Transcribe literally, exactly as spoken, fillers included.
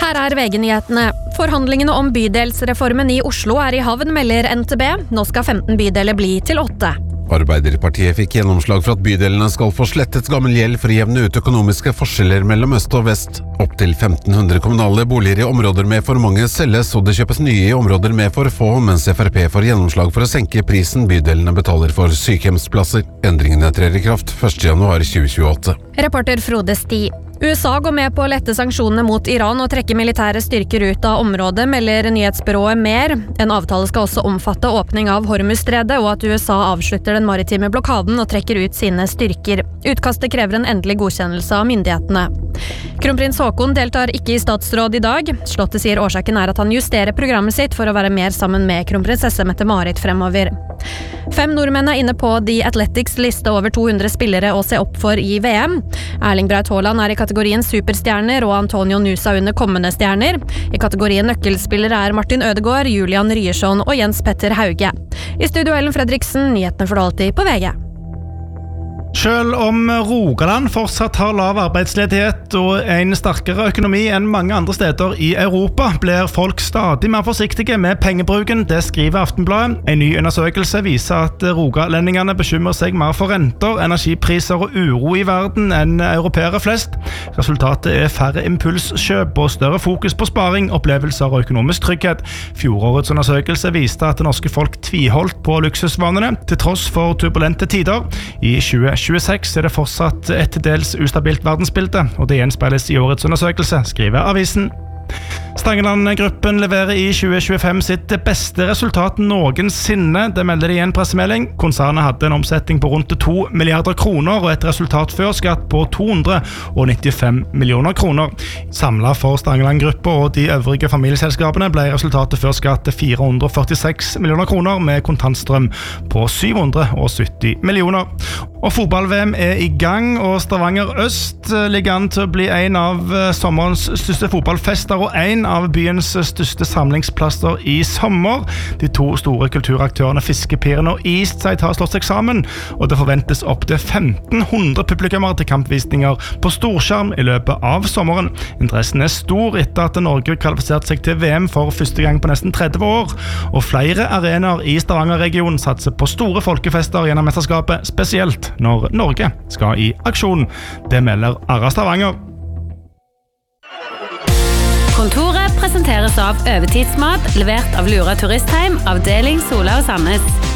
Her er V G-nyhetene. Forhandlingene om bydelsreformen i Oslo er i havn, melder N T B. Nå skal femten bydeler bli til åtte. Arbeiderpartiet fikk gjennomslag for at bydelene skal få slettet gammel gjeld for å jevne ut økonomiske forskjeller mellom øst og vest. Opp til femten hundre kommunale boliger i områder med for mange selges, og det kjøpes nye i områder med for få, mens F R P får gjennomslag for å senke prisen bydelene betaler for sykehjemsplasser. Endringene trer i kraft første januar tjue tjueåtte. Reporter Frode Sti. U S A går med på å lette sanksjonene mot Iran og trekke militære styrker ut av området, melder nyhetsbyrået Mer. En avtale skal også omfatte åpning av Hormuzstredet, og at U S A avslutter den maritime blokaden og trekker ut sine styrker. Utkastet krever en endelig godkjennelse av myndighetene. Kronprins Haakon deltar ikke i statsråd i dag. Slottet sier årsaken er at han justerer programmet sitt for å være mer sammen med kronprinsesse Mette-Marit fremover. Fem nordmenn er inne på The Athletics liste over to hundre spillere å se opp for i V M. Erling Braut Haaland er i kategorien superstjerner og Antonio Nusa under kommende stjerner. I kategorien nøkkelspillere er Martin Ødegaard, Julian Ryerson og Jens Petter Hauge. I studio Ellen Fredriksen, nyhetene for alltid på V G. Selv om Rogaland fortsatt har lav arbeidsledighet og en sterkere økonomi enn mange andre steder i Europa, blir folk stadig mer forsiktige med pengebruken, det skriver Aftenbladet. En ny undersøkelse viser at rogalendingene bekymrer seg mer for renter, energipriser og uro i verden enn europeere flest. Resultatet er færre impulskjøp og større fokus på sparing, opplevelser og økonomisk trygghet. Fjorårets undersøkelse viste at det norske folk tviholdt på luksusvanene, til tross for turbulente tider. I tjue tjueseks er det fortsatt et til dels ustabilt verdensbilde, og det gjenspeiles i årets undersøkelse, skriver avisen. Stangeland-gruppen leverer i tjue tjuefem sitt beste resultat noensinne, det melder de i en pressemelding. Konsernet hadde en omsetning på rundt to milliarder kroner og et resultat før skatt på to hundre nittifem millioner kroner. Samlet for Stangeland-gruppa og de øvrige familieselskapene ble resultatet før skatt fire hundre førtiseks millioner kroner med kontantstrøm på syv hundre sytti millioner. Og fotball-V M er i gang, og Stavanger Øst ligger an til å bli en av sommerens største fotballfester og en av byens største samlingsplasser i sommer. De to store kulturaktørene Fiskepiren og Eastside har slått seg sammen, og det forventes opp til femten hundre publikummer til kampvisninger på storskjerm i løpet av sommeren. Interessen er stor etter at Norge kvalifiserte seg til V M for første gang på nesten tretti år, og flere arenaer i Stavanger-regionen satser på store folkefester gjennom mesterskapet, spesielt når Norge skal i aksjon. Det melder Arra Stavanger. Kontoret presenteres av Øvetidsmat, levert av Lura Turistheim, avdeling Sola og Sandnes.